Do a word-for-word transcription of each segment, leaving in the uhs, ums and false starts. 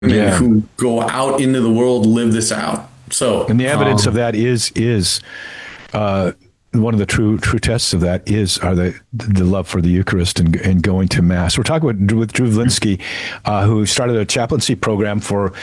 yeah. who go out into the world, live this out. So, and the evidence um, of that is is uh, one of the true true tests of that is are the the love for the Eucharist and, and going to Mass. We're talking with, with Drew Vlinsky, uh, who started a chaplaincy program for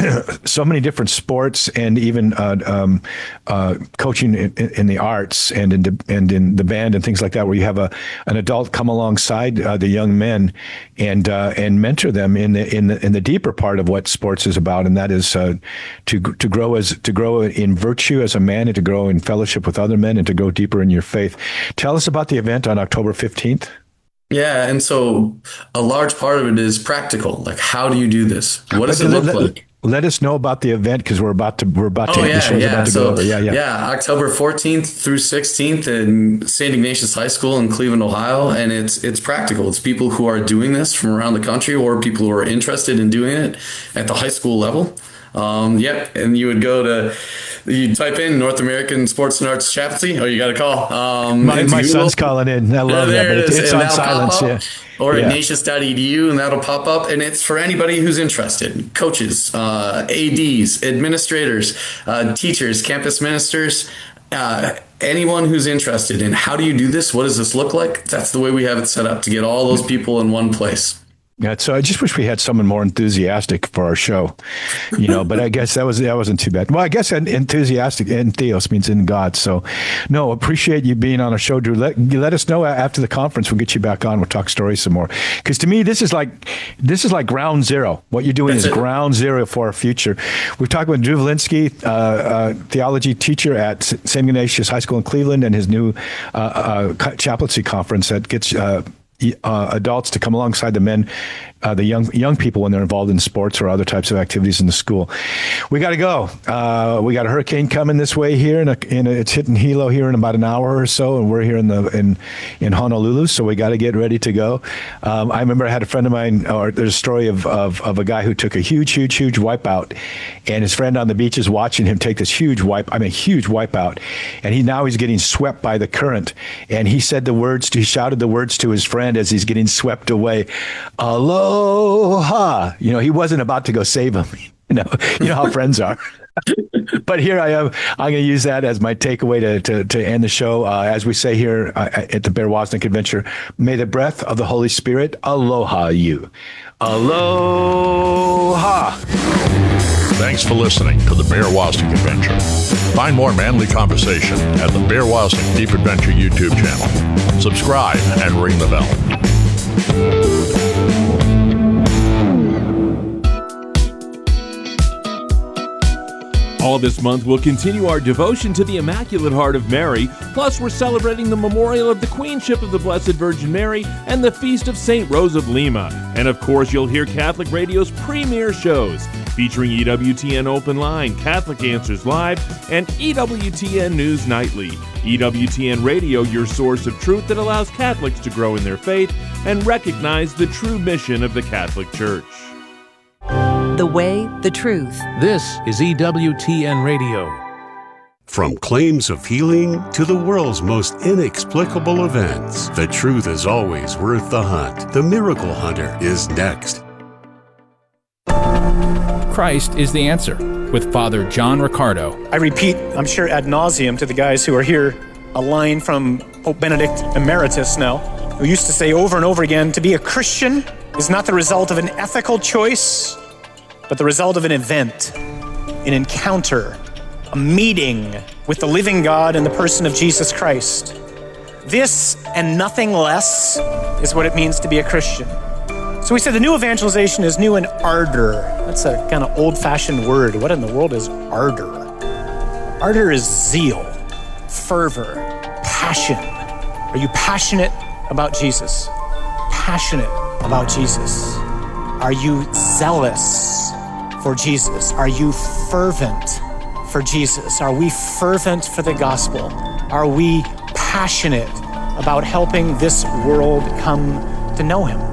so many different sports and even uh, um, uh, coaching in, in the arts and in the, and in the band and things like that, where you have a an adult come alongside uh, the young men and uh, and mentor them in the in the in the deeper part of what sports is about, and that is uh, to to grow as to grow in virtue as a man and to grow in fellowship with other men and to grow deeper in your faith. Tell us about the event on October fifteenth. Yeah, and so a large part of it is practical. Like, how do you do this? What does it look let, like? Let us know about the event, because we're about to we're about to oh, the yeah, show's yeah. about to so, go over. Yeah, yeah. Yeah, October fourteenth through sixteenth in Saint Ignatius High School in Cleveland, Ohio, and it's it's practical. It's people who are doing this from around the country or people who are interested in doing it at the high school level. Um, yep, and you would go to, you type in North American Sports and Arts Chaplaincy. Oh, you got a call. Um, my my son's calling in. I love there, that, but it it's, is. it's And on silence. Yeah. Or yeah. ignatius dot e d u, and that'll pop up. And it's for anybody who's interested. Coaches, uh, A Ds, administrators, uh, teachers, campus ministers, uh, anyone who's interested in how do you do this? What does this look like? That's the way we have it set up, to get all those people in one place. Yeah, so I just wish we had someone more enthusiastic for our show, you know. But I guess that was that wasn't too bad. Well, I guess enthusiastic in Theos means in God. So, no, appreciate you being on our show, Drew. Let let us know after the conference. We'll get you back on. We'll talk stories some more. Because to me, this is like this is like ground zero. What you're doing That's is it. ground zero for our future. We're talking with Drew Vlinsky, uh, uh, theology teacher at Saint Ignatius High School in Cleveland, and his new uh, uh, chaplaincy conference that gets Uh, Uh, adults to come alongside the men, uh, the young young people when they're involved in sports or other types of activities in the school. We got to go. Uh, we got a hurricane coming this way here, and it's hitting Hilo here in about an hour or so, and we're here in the in in Honolulu, so we got to get ready to go. Um, I remember I had a friend of mine, or there's a story of, of of a guy who took a huge, huge, huge wipeout, and his friend on the beach is watching him take this huge wipe. I mean, huge wipeout, and he now he's getting swept by the current, and he said the words, to, he shouted the words to his friend as he's getting swept away, aloha. You know, he wasn't about to go save him. You know, you know how friends are. But here I am. I'm going to use that as my takeaway to to, to end the show. Uh, as we say here uh, at the Bear Wozniak Adventure, may the breath of the Holy Spirit aloha you. Aloha. Thanks for listening to the Bear Wozniak Adventure. Find more manly conversation at the Bear Wozniak Deep Adventure YouTube channel. Subscribe and ring the bell. All this month, we'll continue our devotion to the Immaculate Heart of Mary, plus we're celebrating the memorial of the Queenship of the Blessed Virgin Mary and the Feast of Saint Rose of Lima. And of course, you'll hear Catholic Radio's premier shows, featuring E W T N Open Line, Catholic Answers Live, and E W T N News Nightly. E W T N Radio, your source of truth that allows Catholics to grow in their faith and recognize the true mission of the Catholic Church. The way, the truth. This is E W T N Radio. From claims of healing to the world's most inexplicable events, the truth is always worth the hunt. The Miracle Hunter is next. Christ is the answer, with Father John Riccardo. I repeat, I'm sure ad nauseum to the guys who are here, a line from Pope Benedict Emeritus now, who used to say over and over again, to be a Christian is not the result of an ethical choice, but the result of an event, an encounter, a meeting with the living God in the person of Jesus Christ. This and nothing less is what it means to be a Christian. So we said the new evangelization is new in ardor. That's a kind of old-fashioned word. What in the world is ardor? Ardor is zeal, fervor, passion. Are you passionate about Jesus? Passionate about Jesus. Are you zealous for Jesus? Are you fervent for Jesus? Are we fervent for the gospel? Are we passionate about helping this world come to know him?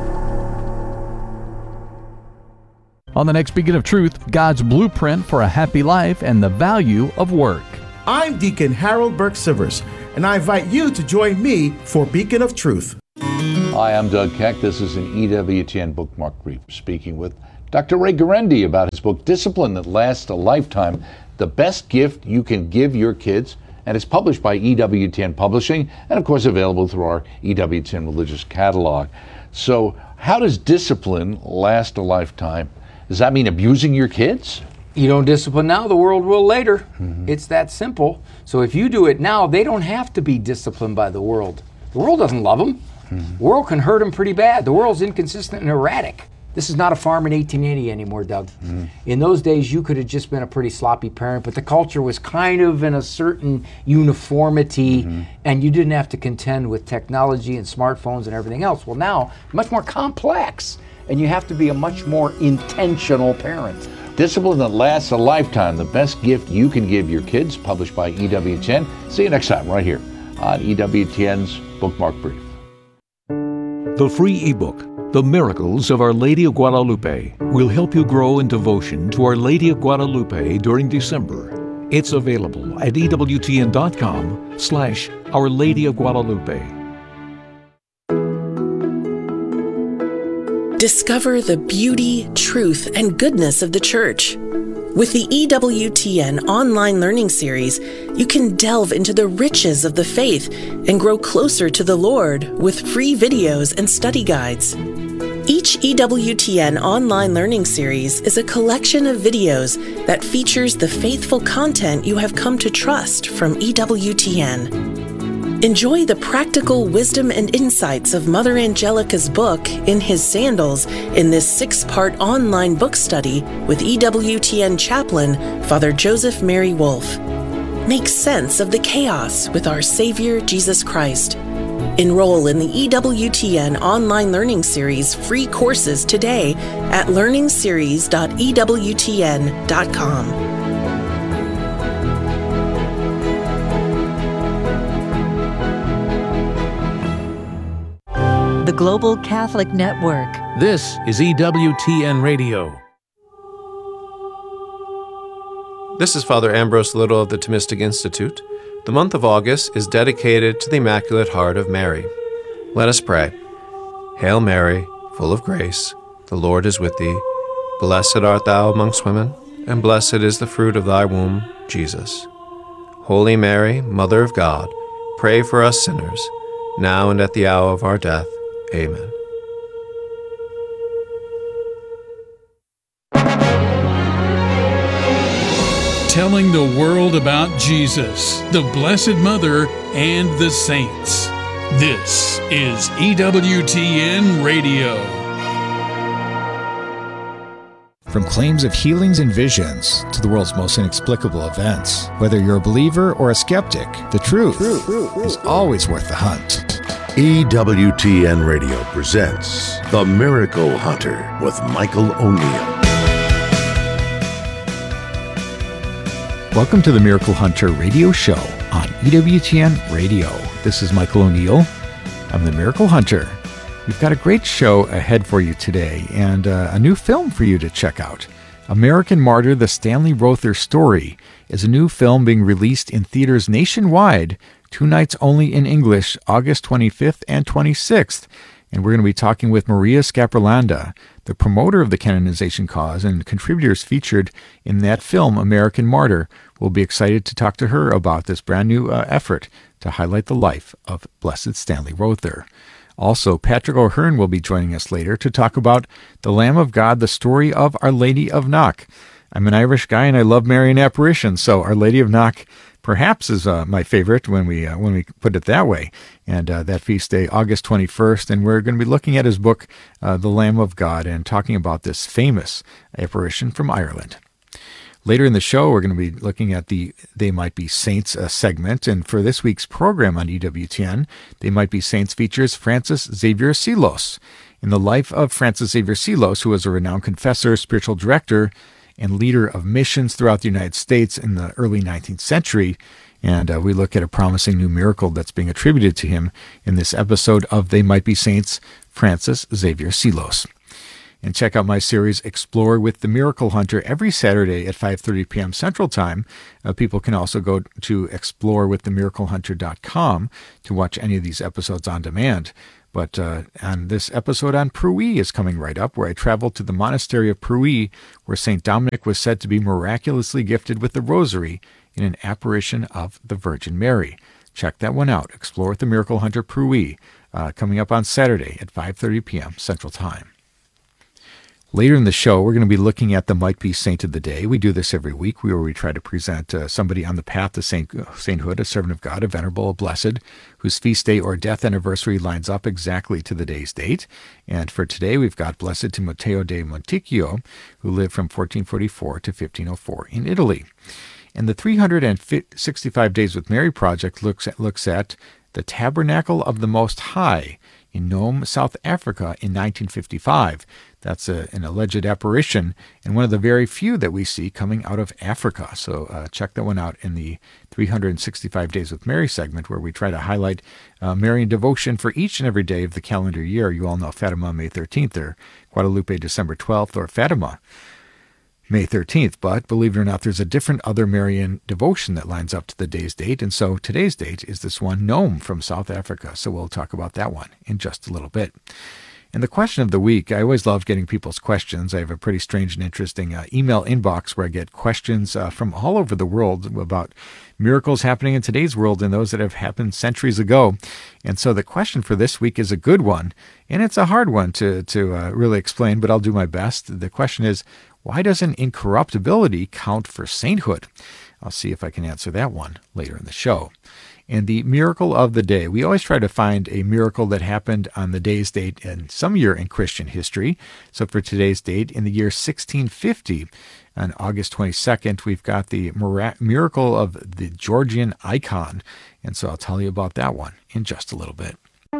On the next Beacon of Truth, God's blueprint for a happy life and the value of work. I'm Deacon Harold Burke-Sivers, and I invite you to join me for Beacon of Truth. Hi, I'm Doug Keck. This is an E W T N Bookmark Brief, speaking with Doctor Ray Guarendi about his book, Discipline That Lasts a Lifetime, The Best Gift You Can Give Your Kids. And it's published by E W T N Publishing and, of course, available through our E W T N Religious Catalog. So how does discipline last a lifetime? Does that mean abusing your kids? You don't discipline now, the world will later. Mm-hmm. It's that simple. So if you do it now, they don't have to be disciplined by the world. The world doesn't love them. Mm-hmm. The world can hurt them pretty bad. The world's inconsistent and erratic. This is not a farm in eighteen eighty anymore, Doug. Mm-hmm. In those days, you could have just been a pretty sloppy parent, but the culture was kind of in a certain uniformity, mm-hmm. and you didn't have to contend with technology and smartphones and everything else. Well, now, much more complex, and you have to be a much more intentional parent. Discipline That Lasts a Lifetime, The Best Gift You Can Give Your Kids, published by E W T N. See you next time right here on E W T N's Bookmark Brief. The free ebook, The Miracles of Our Lady of Guadalupe, will help you grow in devotion to Our Lady of Guadalupe during December. It's available at E W T N dot com slash Our Lady of Guadalupe. Discover the beauty, truth, and goodness of the Church. With the E W T N online learning series, you can delve into the riches of the faith and grow closer to the Lord with free videos and study guides. Each E W T N online learning series is a collection of videos that features the faithful content you have come to trust from E W T N. Enjoy the practical wisdom and insights of Mother Angelica's book, In His Sandals, in this six-part online book study with E W T N chaplain, Father Joseph Mary Wolfe. Make sense of the chaos with our Savior, Jesus Christ. Enroll in the E W T N online learning series free courses today at learning series dot E W T N dot com. The Global Catholic Network. This is E W T N Radio. This is Father Ambrose Little of the Thomistic Institute. The month of August is dedicated to the Immaculate Heart of Mary. Let us pray. Hail Mary, full of grace, the Lord is with thee. Blessed art thou amongst women, and blessed is the fruit of thy womb, Jesus. Holy Mary, Mother of God, pray for us sinners, now and at the hour of our death. Amen. Telling the world about Jesus, the Blessed Mother, and the saints. This is E W T N Radio. From claims of healings and visions to the world's most inexplicable events, whether you're a believer or a skeptic, the truth is always worth the hunt. E W T N Radio presents The Miracle Hunter with Michael O'Neill. Welcome to the Miracle Hunter radio show on E W T N Radio. This is Michael O'Neill. I'm the Miracle Hunter. We've got a great show ahead for you today and uh, a new film for you to check out. American Martyr, The Stanley Rother Story is a new film being released in theaters nationwide, two nights only in English, August twenty-fifth and twenty-sixth. And we're going to be talking with Maria Scaprolanda, the promoter of the canonization cause and contributors featured in that film, American Martyr. We'll be excited to talk to her about this brand new uh, effort to highlight the life of Blessed Stanley Rother. Also, Patrick O'Hearn will be joining us later to talk about The Lamb of God, the story of Our Lady of Knock. I'm an Irish guy and I love Marian apparitions, so Our Lady of Knock perhaps is uh, my favorite when we uh, when we put it that way. And uh, that feast day, August twenty-first, and we're going to be looking at his book, uh, The Lamb of God, and talking about this famous apparition from Ireland. Later in the show, we're going to be looking at the They Might Be Saints uh, segment, and for this week's program on E W T N, They Might Be Saints features Francis Xavier Seelos. In the life of Francis Xavier Seelos, who was a renowned confessor, spiritual director, and leader of missions throughout the United States in the early nineteenth century, and uh, we look at a promising new miracle that's being attributed to him in this episode of They Might Be Saints, Francis Xavier Seelos. And check out my series, Explore with the Miracle Hunter, every Saturday at five thirty p.m. Central Time. Uh, people can also go to explore with the miracle hunter dot com to watch any of these episodes on demand. But uh, on this episode on Pruy is coming right up, where I traveled to the monastery of Pruy, where Saint Dominic was said to be miraculously gifted with the rosary in an apparition of the Virgin Mary. Check that one out. Explore with the Miracle Hunter Pruy, uh, coming up on Saturday at five thirty p.m. Central Time. Later in the show, we're going to be looking at the Might Be Saint of the Day. We do this every week, where we try to present uh, somebody on the path to saint, sainthood, a servant of God, a venerable, a blessed, whose feast day or death anniversary lines up exactly to the day's date. And for today, we've got Blessed Timoteo de Monticchio, who lived from fourteen forty-four to fifteen oh four in Italy. And the three hundred sixty-five Days with Mary project looks at, looks at the Tabernacle of the Most High in Nome, South Africa in nineteen fifty-five. That's a, an alleged apparition, and one of the very few that we see coming out of Africa. So uh, check that one out in the three hundred sixty-five Days with Mary segment, where we try to highlight uh, Marian devotion for each and every day of the calendar year. You all know Fatima, May thirteenth, or Guadalupe, December twelfth, or Fatima, May thirteenth. But believe it or not, there's a different other Marian devotion that lines up to the day's date. And so today's date is this one, Nome, from South Africa. So we'll talk about that one in just a little bit. And the question of the week, I always love getting people's questions. I have a pretty strange and interesting uh, email inbox where I get questions uh, from all over the world about miracles happening in today's world and those that have happened centuries ago. And so the question for this week is a good one, and it's a hard one to, to uh, really explain, but I'll do my best. The question is, why doesn't incorruptibility count for sainthood? I'll see if I can answer that one later in the show. And the miracle of the day. We always try to find a miracle that happened on the day's date in some year in Christian history. So for today's date, in the year sixteen fifty, on August twenty-second, we've got the miracle of the Georgian icon. And so I'll tell you about that one in just a little bit.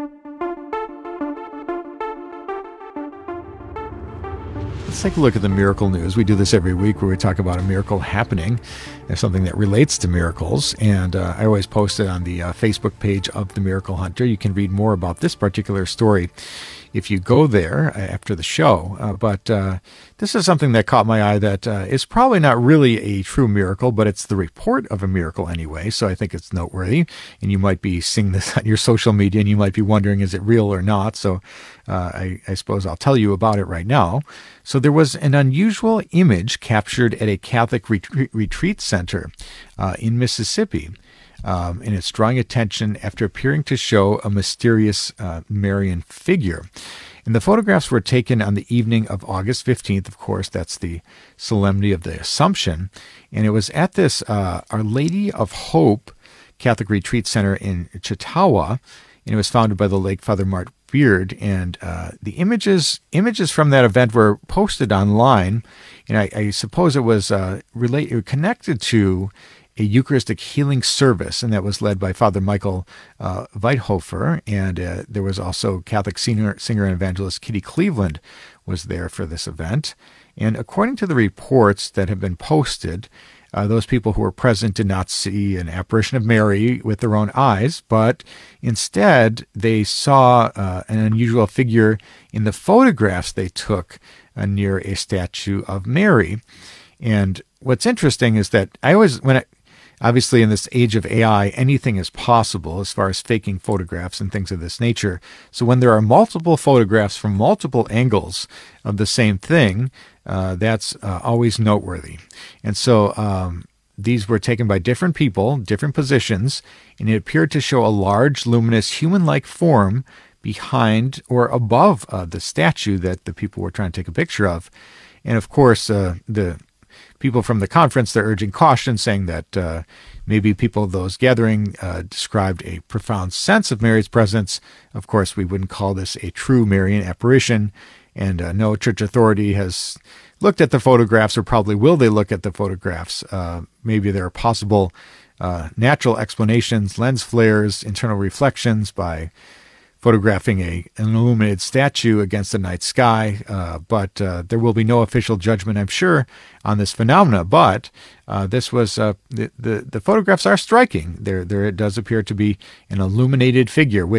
Let's take a look at the miracle news. We do this every week, where we talk about a miracle happening, and something that relates to miracles. And uh, I always post it on the uh, Facebook page of The Miracle Hunter. You can read more about this particular story if you go there after the show. Uh, but uh, this is something that caught my eye that uh, is probably not really a true miracle, but it's the report of a miracle anyway. So I think it's noteworthy. And you might be seeing this on your social media, and you might be wondering, is it real or not? So uh, I, I suppose I'll tell you about it right now. So there was an unusual image captured at a Catholic ret- retreat center uh, in Mississippi. Um, and it's drawing attention after appearing to show a mysterious uh, Marian figure. And the photographs were taken on the evening of August fifteenth. Of course, that's the Solemnity of the Assumption. And it was at this uh, Our Lady of Hope Catholic Retreat Center in Chautauqua, and it was founded by the late Father Mark Beard. And uh, the images images from that event were posted online, and I, I suppose it was uh, related, connected to a Eucharistic healing service, and that was led by Father Michael uh, Weithofer, and uh, there was also Catholic singer, singer and evangelist Kitty Cleveland was there for this event. And according to the reports that have been posted, uh, those people who were present did not see an apparition of Mary with their own eyes, but instead they saw uh, an unusual figure in the photographs they took uh, near a statue of Mary. And what's interesting is that I always, when I, obviously in this age of A I, anything is possible as far as faking photographs and things of this nature. So when there are multiple photographs from multiple angles of the same thing, uh, that's uh, always noteworthy. And so um, these were taken by different people, different positions, and it appeared to show a large, luminous, human-like form behind or above uh, the statue that the people were trying to take a picture of. And of course, uh, the people from the conference, they're urging caution, saying that uh, maybe people of those gathering uh, described a profound sense of Mary's presence. Of course, we wouldn't call this a true Marian apparition, and uh, no church authority has looked at the photographs, or probably will they look at the photographs. Uh, maybe there are possible uh, natural explanations, lens flares, internal reflections by photographing a, an illuminated statue against the night sky, uh, but uh, there will be no official judgment, I'm sure, on this phenomena. But uh, this was uh, the, the the photographs are striking. There, there it does appear to be an illuminated figure, which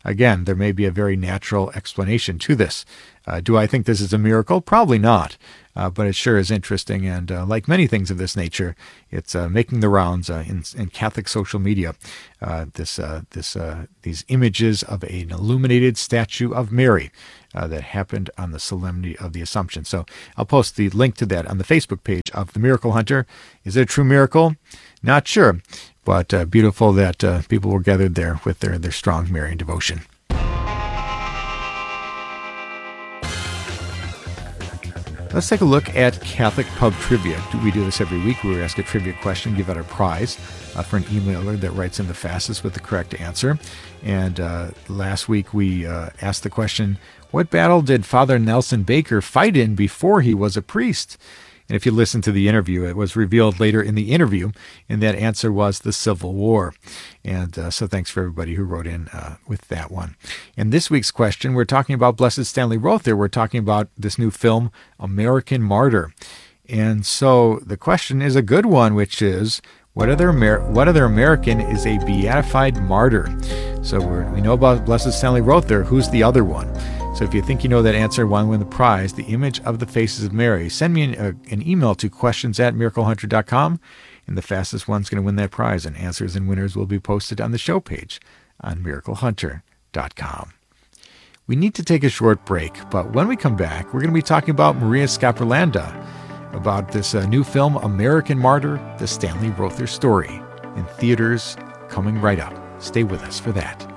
again, there may be a very natural explanation to this. Uh, do I think this is a miracle? Probably not. Uh, but it sure is interesting, and uh, like many things of this nature, it's uh, making the rounds uh, in, in Catholic social media. Uh, this, uh, this, uh, these images of an illuminated statue of Mary uh, that happened on the Solemnity of the Assumption. So I'll post the link to that on the Facebook page of the Miracle Hunter. Is it a true miracle? Not sure, but uh, beautiful that uh, people were gathered there with their their strong Marian devotion. Let's take a look at Catholic Pub Trivia. We do this every week. We ask a trivia question, give out a prize uh, for an emailer that writes in the fastest with the correct answer. And uh, last week we uh, asked the question, what battle did Father Nelson Baker fight in before he was a priest? And if you listen to the interview, it was revealed later in the interview, and that answer was the Civil War. And uh, so thanks for everybody who wrote in uh, with that one. And this week's question, we're talking about Blessed Stanley Rother. We're talking about this new film, American Martyr. And so the question is a good one, which is, what other, Amer- what other American is a beatified martyr? So we're, we know about Blessed Stanley Rother. Who's the other one? So if you think you know that answer, want to win the prize, the image of the faces of Mary, send me an, uh, an email to questions at miracle hunter dot com, and the fastest one's going to win that prize, and answers and winners will be posted on the show page on miracle hunter dot com. We need to take a short break, but when we come back, we're going to be talking about Maria Scaprolanda, about this uh, new film, American Martyr, the Stanley Rother story, in theaters coming right up. Stay with us for that.